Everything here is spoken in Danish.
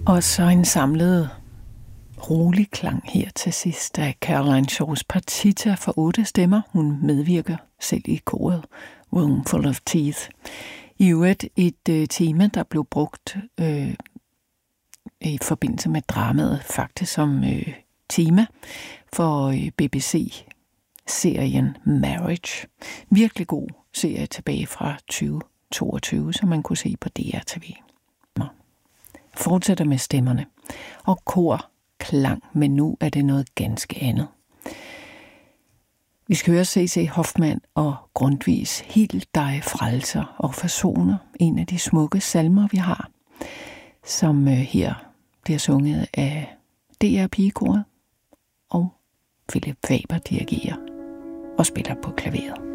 Og så en samlet rolig klang her til sidst af Caroline Shaws Partita for 8 stemmer. Hun medvirker selv i koret Room Full of Teeth. I øvrigt et tema, der blev brugt i forbindelse med dramaet, faktisk som tema for BBC-serien Marriage. Virkelig god serie tilbage fra 2022, som man kunne se på DRTV. Fortsætter med stemmerne. Og kor klang, men nu er det noget ganske andet. Vi skal høre C.C. Hoffmann og Grundtvigs Hil dig frelser og forsoner, en af de smukke salmer, vi har, som her bliver sunget af DR Pigekoret, og Philip Faber dirigerer og spiller på klaveret.